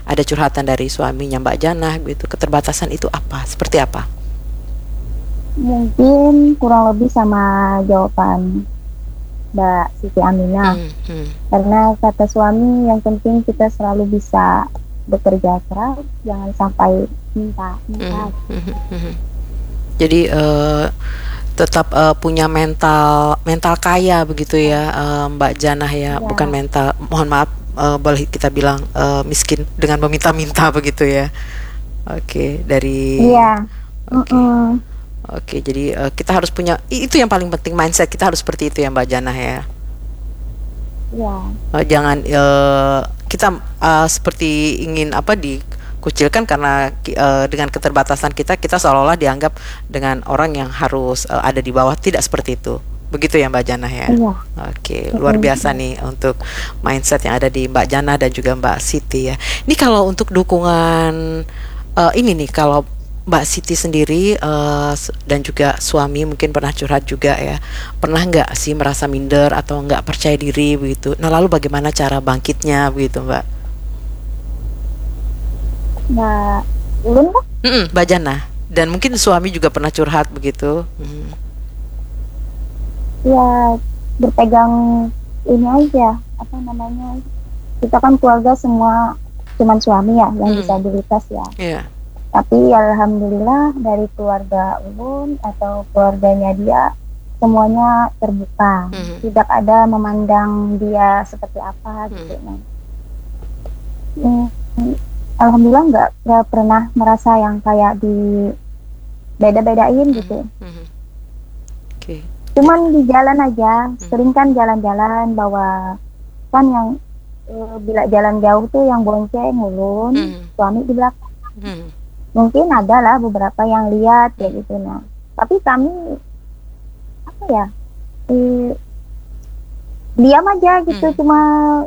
ada curhatan dari suaminya Mbak Janah gitu. Keterbatasan itu apa? Seperti apa? Mungkin kurang lebih sama jawaban Mbak Siti Aminah. Hmm, hmm, Karena kata suami yang penting kita selalu bisa bekerja keras, jangan sampai hmm, minta-minta. hmm, hmm, hmm. Jadi tetap punya mental mental kaya begitu ya, Mbak Janah ya, bukan Ya, mental, mohon maaf, boleh kita bilang miskin dengan meminta-minta begitu ya. Oke, dari iya, oke. mm-mm, Oke, jadi kita harus punya itu yang paling penting, mindset kita harus seperti itu ya Mbak Janah ya. iya, Jangan kita seperti ingin apa dikucilkan karena dengan keterbatasan kita seolah-olah dianggap dengan orang yang harus ada di bawah, tidak seperti itu. Begitu ya Mbak Janah ya. iya, Oke, luar mm-mm, biasa nih untuk mindset yang ada di Mbak Janah dan juga Mbak Siti ya. Ini kalau untuk dukungan ini nih, kalau Mbak Siti sendiri dan juga suami mungkin pernah curhat juga ya. Pernah nggak sih merasa minder atau nggak percaya diri begitu? Nah, lalu bagaimana cara bangkitnya begitu, Mbak? Mbak Ulun kan, Mbak Jana. Dan mungkin suami juga pernah curhat begitu. ya berpegang ini aja, apa namanya, kita kan keluarga semua cuman suami ya yang Hmm, disabilitas ya. iya. Tapi alhamdulillah dari keluarga Ulun atau keluarganya dia semuanya terbuka. Hmm, Tidak ada memandang dia seperti apa gitu. hmm, Nah, mm, alhamdulillah nggak pernah merasa yang kayak di beda-bedain hmm, gitu. hmm. Oke. Cuman di jalan aja, Hmm, sering kan jalan-jalan bawa kan yang bila jalan jauh tuh yang bonceng Ulun, hmm, suami di belakang. hmm, Mungkin ada lah beberapa yang lihat hmm, kayak gitu. Nah, tapi kami apa ya, eh, diam aja gitu, hmm, cuma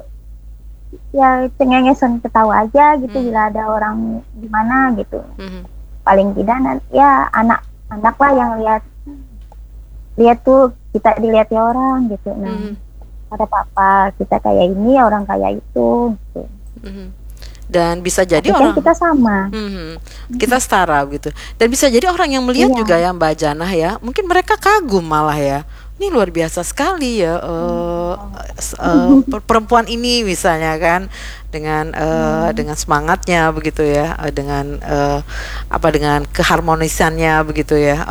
ya cengengesan ketawa aja gitu hmm, bila ada orang di mana gitu. hmm, Paling tidak ya anak-anak lah yang lihat lihat tuh kita dilihat ya orang gitu. Nah, hmm, ada papa kita kayak ini orang kayak itu gitu. hmm. Dan bisa jadi Tapi kan orang. kita sama. Kita setara gitu. Dan bisa jadi orang yang melihat juga Iya. ya Mbak Janah ya, mungkin mereka kagum malah ya. Ini luar biasa sekali ya, perempuan ini misalnya kan, Hmm. dengan semangatnya begitu ya, dengan apa, dengan keharmonisannya begitu ya.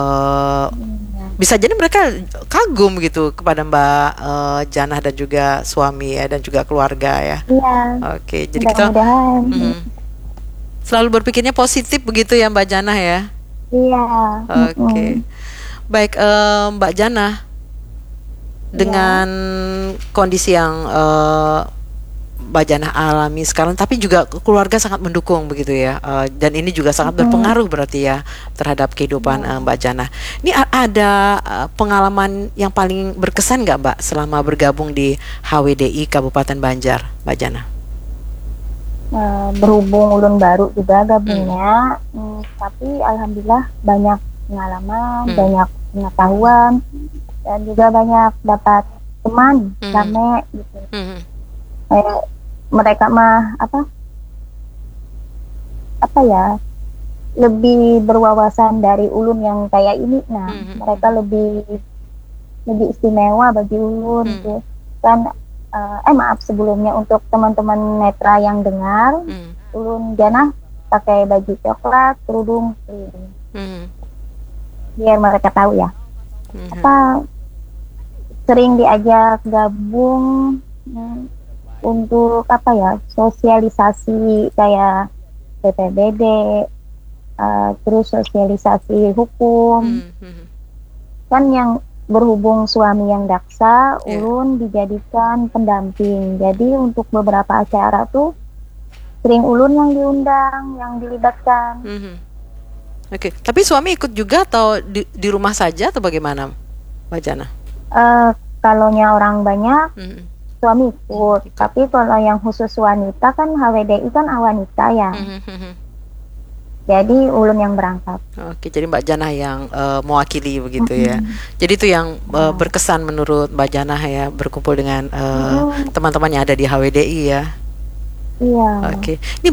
Iya. Bisa jadi mereka kagum gitu kepada Mbak Janah dan juga suami ya, dan juga keluarga ya. Iya. Oke, jadi kita Mudah-mudahan. mm, selalu berpikirnya positif begitu ya Mbak Janah ya. Iya. Oke. Baik, Mbak Janah, Iya. dengan kondisi yang Mbak Janah alami sekarang, tapi juga keluarga sangat mendukung begitu ya, dan ini juga sangat Mm-mm. berpengaruh berarti ya terhadap kehidupan Iya. Mbak Janah. Ini ada pengalaman yang paling berkesan nggak Mbak selama bergabung di HWDI Kabupaten Banjar, Mbak Janah? Berhubung ulun baru juga Hmm, gabungnya, tapi alhamdulillah banyak pengalaman, hmm, banyak pengetahuan, dan juga banyak dapat teman hmm, rame gitu. hmm, Kayak mereka mah apa apa ya, lebih berwawasan dari ulun yang kayak ini. Nah, hmm, hmm, mereka lebih lebih istimewa bagi ulun hmm, gitu kan. Maaf sebelumnya untuk teman-teman netra yang dengar, hmm, ulun Jana pakai baju coklat, kerudung keriting. hmm, Biar mereka tahu ya. hmm, hmm, Apa sering diajak gabung, untuk apa ya, sosialisasi kayak PPBD, terus sosialisasi hukum. hmm, hmm. Kan yang berhubung suami yang daksa, Ya. ulun dijadikan pendamping. Jadi untuk beberapa acara tuh sering ulun yang diundang, yang dilibatkan. Mhm. Oke, tapi suami ikut juga atau di rumah saja atau bagaimana, Mbak Jana? Eh Kalaunya orang banyak, Mhm. suami ikut. Ikut. Tapi kalau yang khusus wanita kan HWDI kan wanita ya. Mhm, mhm. Jadi ulun yang berangkat. Oke, jadi Mbak Jana yang mewakili begitu ya. Mm-mm. Jadi itu yang Ya. berkesan menurut Mbak Jana ya, berkumpul dengan Mm-mm. teman-teman yang ada di HWDI ya. Iya. Oke, ini